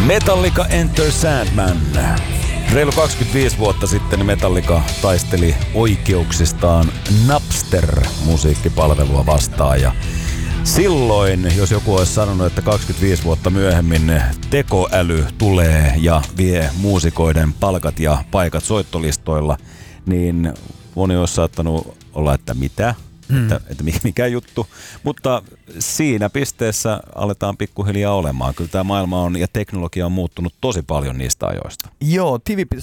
Metallica Enter Sandman. Reilu 25 vuotta sitten Metallica taisteli oikeuksistaan Napster-musiikkipalvelua vastaan. Ja silloin, jos joku olisi sanonut, että 25 vuotta myöhemmin tekoäly tulee ja vie muusikoiden palkat ja paikat soittolistoilla, niin moni olisi saattanut olla, että mitä? Että mikä juttu, mutta siinä pisteessä aletaan pikkuhiljaa olemaan. Kyllä tämä maailma on ja teknologia on muuttunut tosi paljon niistä ajoista. Joo,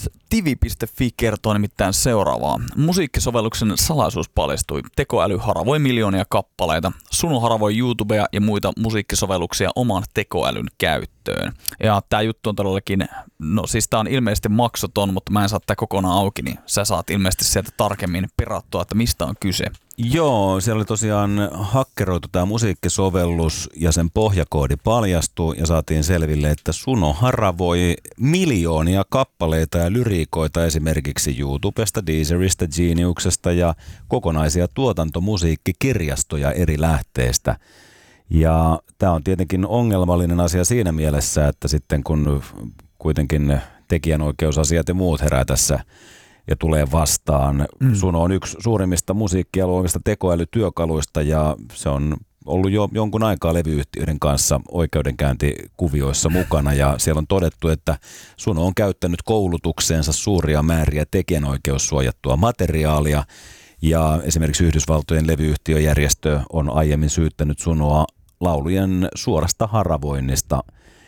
Tivi.fi kertoo nimittäin seuraavaa. Musiikkisovelluksen salaisuus paljastui. Tekoäly haravoi miljoonia kappaleita. Suno haravoi YouTubea ja muita musiikkisovelluksia oman tekoälyn käyttöön. Ja tämä juttu on todellakin, no siis tämä on ilmeisesti maksuton, mutta mä en saa tätä kokonaan auki, niin sä saat ilmeisesti sieltä tarkemmin perattua, että mistä on kyse. Joo, siellä oli tosiaan hakkeroitu tämä musiikkisovellus ja sen pohjakoodi paljastui ja saatiin selville, että Suno haravoi miljoonia kappaleita ja lyriikoita esimerkiksi YouTubesta, Deezeristä, Geniuksesta ja kokonaisia tuotantomusiikkikirjastoja eri lähteistä. Ja tämä on tietenkin ongelmallinen asia siinä mielessä, että sitten kun kuitenkin tekijänoikeusasiat ja muut herää tässä ja tulee vastaan. Suno on yksi suurimmista musiikkia luovista tekoälytyökaluista ja se on ollut jo jonkun aikaa levyyhtiöiden kanssa oikeudenkäyntikuvioissa mukana ja siellä on todettu, että Suno on käyttänyt koulutukseensa suuria määriä tekijänoikeussuojattua materiaalia ja esimerkiksi Yhdysvaltojen levyyhtiöjärjestö on aiemmin syyttänyt Sunoa laulujen suorasta haravoinnista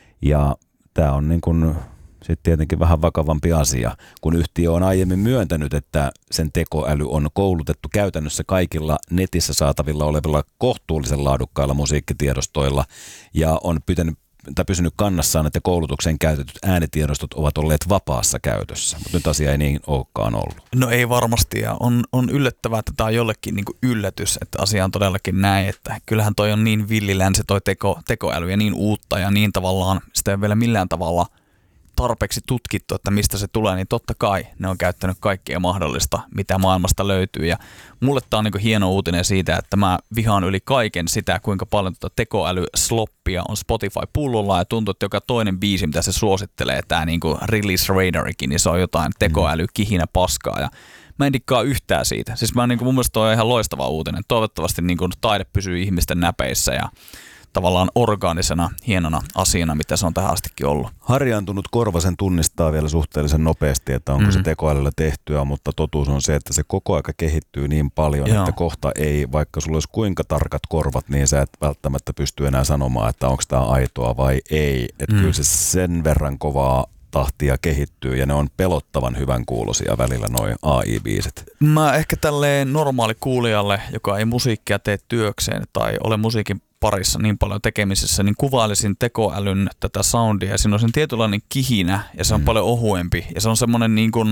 ja tämä on niin kuin sitten tietenkin vähän vakavampi asia, kun yhtiö on aiemmin myöntänyt, että sen tekoäly on koulutettu käytännössä kaikilla netissä saatavilla olevilla kohtuullisen laadukkailla musiikkitiedostoilla ja on pysynyt kannassaan, että koulutukseen käytetyt äänitiedostot ovat olleet vapaassa käytössä, mutta nyt asia ei niin olekaan ollut. No ei varmasti ja on yllättävää, että tämä on jollekin niin kuin yllätys, että asia on todellakin näin, että kyllähän toi on niin villilänsi toi tekoäly ja niin uutta ja niin tavallaan sitä ei ole vielä millään tavalla tarpeeksi tutkittu, että mistä se tulee, niin totta kai ne on käyttänyt kaikkea mahdollista, mitä maailmasta löytyy. Ja mulle tää on niin kuin hieno uutinen siitä, että mä vihaan yli kaiken sitä, kuinka paljon tekoäly-sloppia on Spotify-pullolla ja tuntuu, että joka toinen biisi, mitä se suosittelee, tää niin kuin Release Radarikin, niin se on jotain tekoäly-kihinä paskaa. Ja mä en dikkaa yhtään siitä. Siis mun mielestä toi on ihan loistava uutinen. Toivottavasti niin kuin taide pysyy ihmisten näpeissä ja tavallaan orgaanisena, hienona asiana, mitä se on tähän astikin ollut. Harjaantunut korva sen tunnistaa vielä suhteellisen nopeasti, että onko se tekoälyllä tehtyä, mutta totuus on se, että se koko aika kehittyy niin paljon, että kohta ei, vaikka sulla olisi kuinka tarkat korvat, niin sä et välttämättä pysty enää sanomaan, että onko tämä aitoa vai ei. Että kyllä se sen verran kovaa tahtia kehittyy ja ne on pelottavan hyvän kuulosia välillä noi AI-biisit. Mä ehkä tälleen normaali kuulijalle, joka ei musiikkia tee työkseen tai ole musiikin parissa niin paljon tekemisessä, niin kuvailisin tekoälyn tätä soundia ja siinä on sen tietynlainen kihinä ja se on paljon ohuempi ja se on semmoinen niin kuin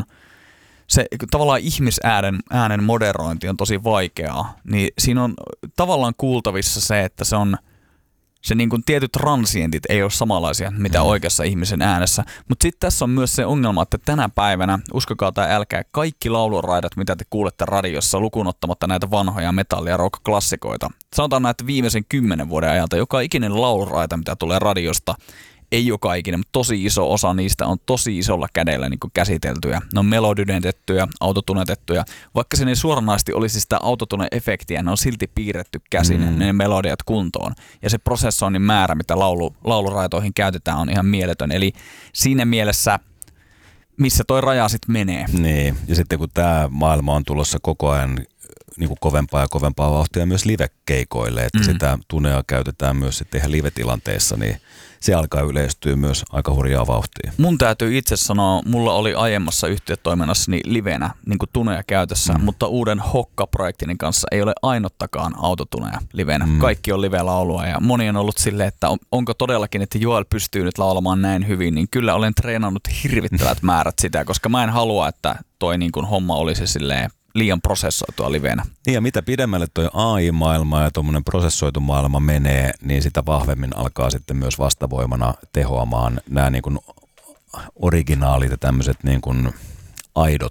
se tavallaan ihmisäänen moderointi on tosi vaikeaa, niin siinä on tavallaan kuultavissa se, että se niin kuin tietyt transientit ei ole samanlaisia, mitä oikeassa ihmisen äänessä. Mutta sitten tässä on myös se ongelma, että tänä päivänä, uskokaa tai älkää, kaikki lauluraidat, mitä te kuulette radiossa, lukuun ottamatta näitä vanhoja metalli- ja rock-klassikoita. Sanotaan näitä viimeisen 10 vuoden ajalta, joka ikinen lauluraita, mitä tulee radiosta, ei joka ikinen, mutta tosi iso osa niistä on tosi isolla kädellä niin kuin käsiteltyjä. Ne on melodidentettyjä, autotunetettuja. Vaikka se ei suoranaisesti olisi sitä autotune-efektiä, ne on silti piirretty käsin ne melodiat kuntoon. Ja se prosessoinnin määrä, mitä lauluraitoihin käytetään, on ihan mieletön. Eli siinä mielessä, missä toi raja sitten menee. Niin, ja sitten kun tämä maailma on tulossa koko ajan niin kuin kovempaa ja kovempaa vauhtia myös live-keikoille, että sitä tunea käytetään myös sitten ihan live-tilanteessa, niin se alkaa yleistyä myös aika hurjaa vauhtia. Mun täytyy itse sanoa, mulla oli aiemmassa yhtiötoiminnassani livenä niin kuin tuneja käytössä, mutta uuden Hokka-projektini kanssa ei ole ainuttakaan autotuneja livenä. Kaikki on live-laulua ja moni on ollut silleen, että onko todellakin, että Joel pystyy nyt laulamaan näin hyvin, niin kyllä olen treenannut hirvittävät määrät sitä, koska mä en halua, että toi niin kuin homma olisi silleen liian prosessoitua livenä. Niin ja mitä pidemmälle toi AI-maailma ja tuommoinen prosessoitu maailma menee, niin sitä vahvemmin alkaa sitten myös vastavoimana tehoamaan nämä niin kuin originaalit ja tämmöiset niin kuin aidot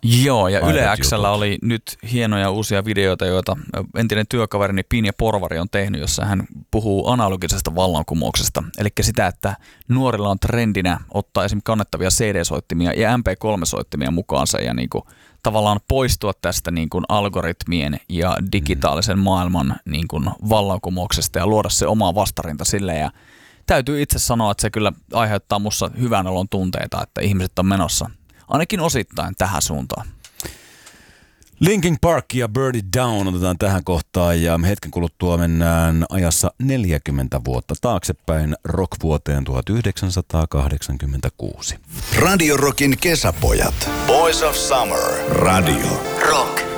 Joo, ja Yle X:llä oli nyt hienoja uusia videoita, joita entinen työkaverini Pinja Porvari on tehnyt, jossa hän puhuu analogisesta vallankumouksesta. Eli sitä, että nuorilla on trendinä ottaa esimerkiksi kannettavia CD-soittimia ja MP3-soittimia mukaansa ja niin kuin tavallaan poistua tästä niin kuin algoritmien ja digitaalisen maailman niin kuin vallankumouksesta ja luoda se oma vastarinta sille. Ja täytyy itse sanoa, että se kyllä aiheuttaa musta hyvän olon tunteita, että ihmiset on menossa ainakin osittain tähän suuntaan. Linkin Park ja Burn It Down otetaan tähän kohtaan ja hetken kuluttua mennään ajassa 40 vuotta taaksepäin rock-vuoteen 1986. Radio Rockin kesäpojat. Boys of Summer. Radio Rock.